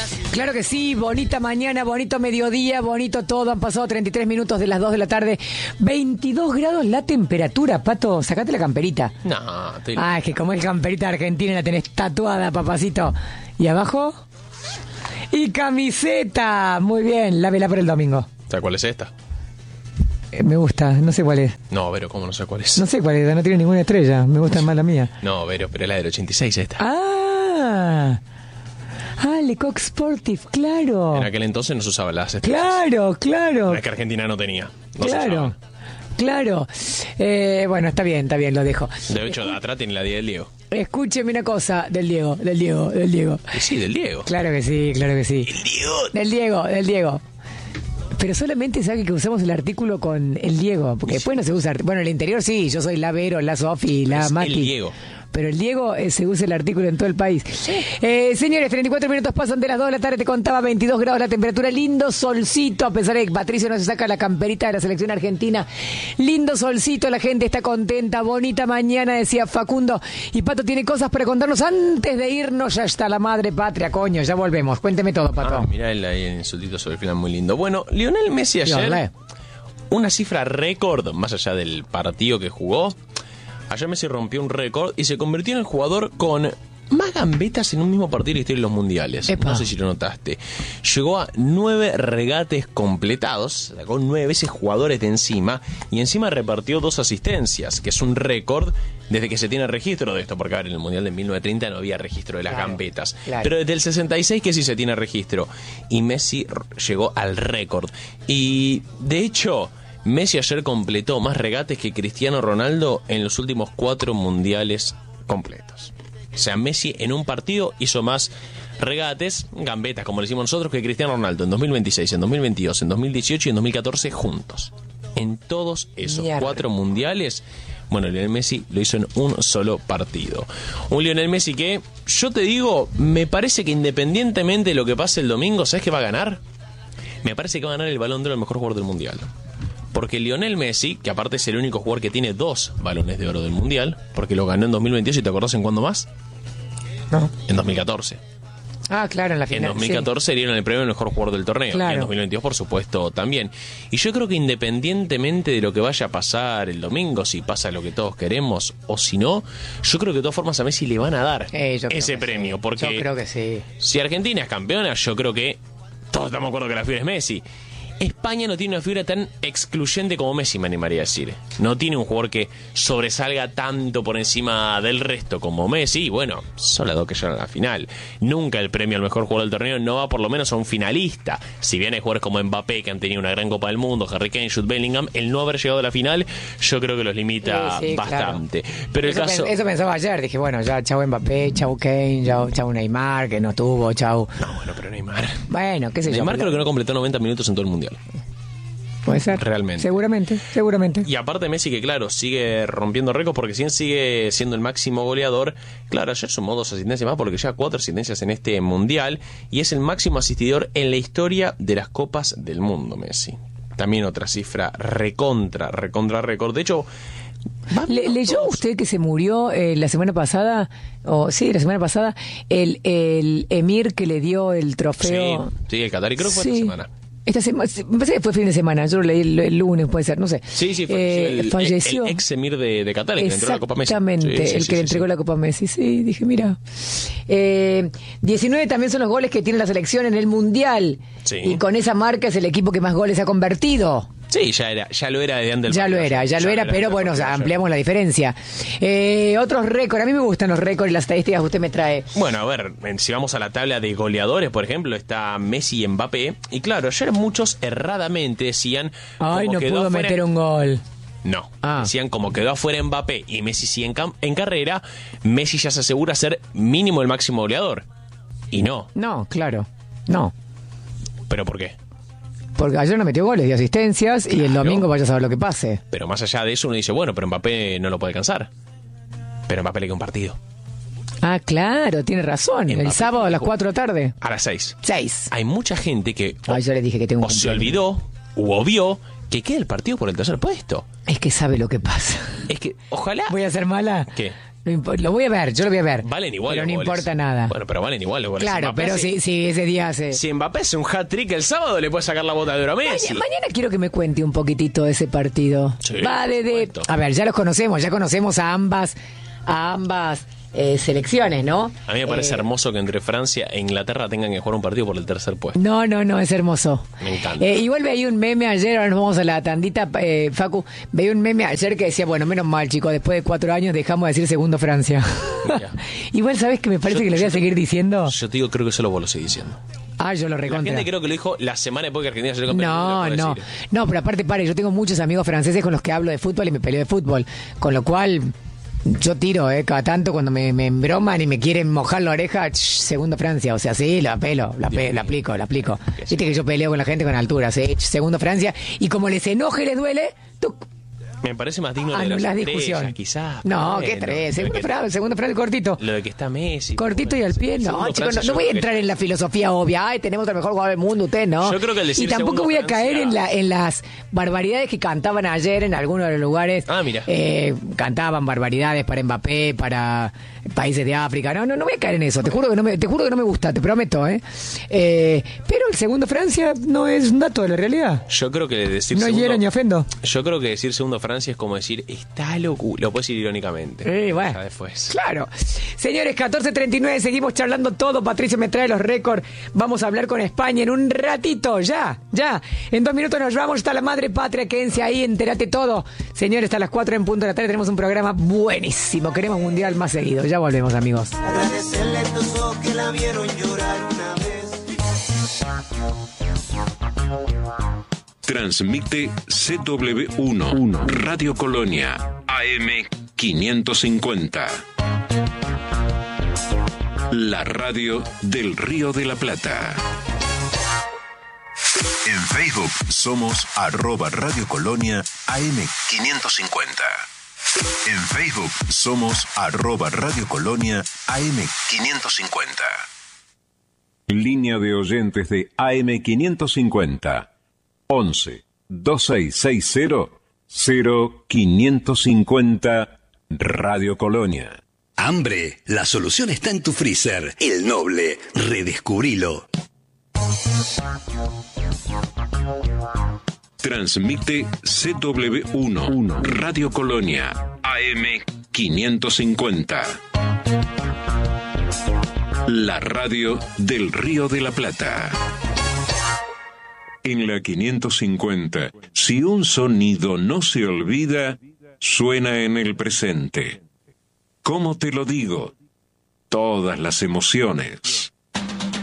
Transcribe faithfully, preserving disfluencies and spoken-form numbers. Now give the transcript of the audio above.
Claro que sí, bonita mañana, bonito mediodía, bonito todo. Han pasado treinta y tres minutos de las dos de la tarde. veintidós grados la temperatura, Pato. Sacate la camperita. No, estoy... Ah, es que como es camperita argentina la tenés tatuada, papacito. ¿Y abajo? Y camiseta. Muy bien, lávela para el domingo. ¿Sabes cuál es esta? Eh, me gusta, no sé cuál es. No, Vero, ¿cómo no sé cuál es? No sé cuál es, no tiene ninguna estrella. Me gusta más la mía. No, Vero, pero es la del ochenta y seis esta. Ah, ah, Le Coq Sportif, claro. En aquel entonces no se usaba las estrellas. Claro, claro. Es que Argentina no tenía. No Claro, claro. Eh, bueno, está bien, está bien, lo dejo. De hecho, de atrás tiene la diez del Diego. Escúcheme una cosa del Diego, del Diego, del Diego. Y sí, del Diego. Claro que sí, claro que sí. El Diego. Del Diego, del Diego. Pero solamente sabe que usamos el artículo con el Diego, porque después no se usa. Bueno, el interior sí, yo soy la Vero, la Sofi, la Es Mati. el Diego. Pero el Diego eh, se usa el artículo en todo el país. Eh, señores, treinta y cuatro minutos pasan de las dos de la tarde. Te contaba veintidós grados la temperatura. Lindo solcito, a pesar de que Patricio no se saca la camperita de la selección argentina. Lindo solcito, la gente está contenta. Bonita mañana, decía Facundo. Y Pato tiene cosas para contarnos antes de irnos. Ya está la madre patria, coño. Ya volvemos. Cuénteme todo, Pato. Ah, mirá el, ahí el insultito sobre el final muy lindo. Bueno, Lionel Messi ayer, Dígale. una cifra récord, más allá del partido que jugó. Ayer Messi rompió un récord y se convirtió en el jugador con más gambetas en un mismo partido de la historia de los mundiales. Epa. No sé si lo notaste. Llegó a nueve regates completados, sacó nueve veces jugadores de encima y encima repartió dos asistencias, que es un récord desde que se tiene registro de esto, porque a ver, en el Mundial de mil novecientos treinta no había registro de las Claro, gambetas. claro. Pero desde el sesenta y seis que sí se tiene registro. Y Messi r- llegó al récord. Y de hecho, Messi ayer completó más regates que Cristiano Ronaldo en los últimos cuatro mundiales completos. O sea, Messi en un partido hizo más regates, gambetas, como le decimos nosotros, que Cristiano Ronaldo en dos mil veintiséis, en dos mil veintidós, en dos mil dieciocho y en dos mil catorce juntos. En todos esos Mierda. cuatro mundiales, bueno, Lionel Messi lo hizo en un solo partido. Un Lionel Messi que, yo te digo, me parece que independientemente de lo que pase el domingo, ¿sabes qué va a ganar? Me parece que va a ganar el Balón de Oro al mejor jugador del Mundial. Porque Lionel Messi, que aparte es el único jugador que tiene dos balones de oro del Mundial, porque lo ganó en dos mil veintidós, ¿y te acordás en cuándo más? No. En dos mil catorce. Ah, claro, en la final. En dos mil catorce dieron el premio al mejor jugador del torneo. Claro. Y en dos mil veintidós, por supuesto, también. Y yo creo que independientemente de lo que vaya a pasar el domingo, si pasa lo que todos queremos o si no, yo creo que de todas formas a Messi le van a dar Eh, yo creo ese que premio. sí. Porque Yo creo que sí. si Argentina es campeona, yo creo que todos estamos de acuerdo que la figura es Messi. España no tiene una figura tan excluyente como Messi, me animaría a decir. No tiene un jugador que sobresalga tanto por encima del resto como Messi. Y bueno, son las dos que llegan a la final. Nunca el premio al mejor jugador del torneo no va por lo menos a un finalista. Si bien hay jugadores como Mbappé que han tenido una gran Copa del Mundo, Harry Kane, Jude Bellingham, el no haber llegado a la final, yo creo que los limita Sí, sí, bastante. Pero el eso, caso... pen- eso pensaba ayer, dije, bueno, ya chau Mbappé, chau Kane, chau, chau Neymar, que no tuvo, chau... No, bueno, pero Neymar... Bueno, qué sé yo. Neymar pero- creo que no completó noventa minutos en todo el Mundial. Puede ser. Realmente. Seguramente, seguramente. Y aparte Messi que claro, sigue rompiendo récords porque si bien sigue siendo el máximo goleador, claro, ayer sumó dos asistencias más porque ya cuatro asistencias en este mundial y es el máximo asistidor en la historia de las Copas del Mundo, Messi. También otra cifra recontra, recontra récord. De hecho, Le- ¿Leyó todos. usted que se murió eh, la semana pasada, o sí, la semana pasada, el, el emir que le dio el Sí, trofeo? sí, el Qatari creo que fue Sí. esta semana. Esta semana, me parece que fue fin de semana, yo lo leí el, el lunes, puede ser, no sé. Sí, sí, fue Eh, el, falleció. el ex emir de, de Qatar, el que le entregó la Copa Messi. Exactamente, Sí, sí, el sí, que le sí, entregó sí. la Copa Messi. Sí, dije, mira. Eh, diecinueve también son los goles que tiene la selección en el Mundial. Sí. Y con esa marca es el equipo que más goles ha convertido. Sí, ya era, ya lo era de antes del Ya lo partido. era, ya lo era, pero del bueno, o partido sea, ayer. ampliamos la diferencia. Eh, otros récords, a mí me gustan los récords y las estadísticas que usted me trae. Bueno, a ver, en- si vamos a la tabla de goleadores, por ejemplo, está Messi y Mbappé. Y claro, ayer muchos erradamente decían... Ay, como no quedó pudo afuera- meter un gol. No, Ah. decían como quedó afuera Mbappé y Messi sigue en, cam- en carrera, Messi ya se asegura ser mínimo el máximo goleador. Y no, No, claro, no. ¿pero por qué? Porque ayer no metió goles y asistencias y el Claro. domingo vaya a saber lo que pase. Pero más allá de eso uno dice, bueno, pero Mbappé no lo puede alcanzar. Pero Mbappé le queda un partido. Ah, claro, tiene razón. El Mbappé sábado a las dijo- cuatro de la tarde. A las seis. Seis. Hay mucha gente que Ah, yo le dije que tengo un o se cumpleaños. olvidó u obvió que queda el partido por el tercer puesto. Es que sabe lo que pasa. Es que, ojalá... Voy a ser mala. ¿Qué? No impo- lo voy a ver, yo lo voy a ver. Valen igual pero los no goles. importa nada. Bueno, pero valen igual los goles. Claro, Mbappé pero hace- si, si ese día hace... Si Mbappé hace un hat-trick el sábado, le puede sacar la bota de oro a Messi. Mañana, mañana quiero que me cuente un poquitito de ese partido. Sí, Va de, de- cuento. a ver, ya los conocemos, ya conocemos a ambas, a ambas eh, selecciones, ¿no? A mí me parece Eh, hermoso que entre Francia e Inglaterra tengan que jugar un partido por el tercer puesto. No, no, no, es hermoso. Me encanta. Eh, igual veía un meme ayer, ahora nos vamos a la tandita, eh, Facu, veía un meme ayer que decía, bueno, menos mal, chicos, después de cuatro años dejamos de decir segundo Francia. Mira. Igual, ¿sabes qué me parece Yo- que le voy a yo- seguir diciendo? Yo te digo, creo que solo vos lo seguís diciendo. Ah, yo lo La recontra. gente creo que lo dijo la semana después que Argentina salió campeón. No, del mundo, no, lo puedo decir. no, pero aparte, pare, yo tengo muchos amigos franceses con los que hablo de fútbol y me peleo de fútbol, con lo cual yo tiro, eh, cada tanto cuando me, me embroman y me quieren mojar la oreja, ch, segundo Francia, o sea, sí, la pelo, la, pe- la aplico, la aplico. Viste que yo peleo con la gente con altura, sí, ch, segundo Francia, y como les enoje y les duele, tú Me parece más digno de anulas las discusión. estrellas, quizás. No, Bueno, ¿qué tres? lo de Segundo que- Francia, segundo Francia cortito. Lo de que está Messi. Cortito y al pie, no, Segundo chicos, Francia, no, yo no voy a creo que- entrar en la filosofía obvia, ay, tenemos el mejor jugador del mundo, usted no. Yo creo que el decir y tampoco segundo voy a Francia- caer en, la, en las barbaridades que cantaban ayer en algunos de los lugares. Ah, mira. Eh, cantaban barbaridades para Mbappé, para países de África. No, no, no voy a caer en eso. Te juro que no me, te juro que no me gusta, te prometo, ¿eh? Eh, pero el segundo Francia no es un dato de la realidad. Yo creo que decir No segundo, hiero ni ofendo. Yo creo que decir segundo Francia es como decir, está loco. Lo puedes decir irónicamente. Eh, bueno. Ya después. Claro. Señores, catorce treinta y nueve, seguimos charlando todo. Patricio me trae los récords. Vamos a hablar con España en un ratito. Ya, ya. En dos minutos nos vamos. Está la madre patria. Quédense ahí, entérate todo. Señores, hasta las cuatro en punto de la tarde tenemos un programa buenísimo. Queremos mundial más seguido. Ya volvemos, amigos. Agradecerle a estos ojos que la vieron llorar una vez. Transmite C W uno, Radio Colonia, A M quinientos cincuenta. La radio del Río de la Plata. En Facebook somos arroba Radio Colonia A M quinientos cincuenta. En Facebook somos arroba Radio Colonia A M quinientos cincuenta. Línea de oyentes de A M quinientos cincuenta. once, veintiséis sesenta, cero quinientos cincuenta Radio Colonia. Hambre, la solución está en tu freezer. El Noble, redescubrilo. Transmite C W uno, Radio Colonia, A M quinientos cincuenta. La radio del Río de la Plata. En la quinientos cincuenta, si un sonido no se olvida, suena en el presente. ¿Cómo te lo digo? Todas las emociones.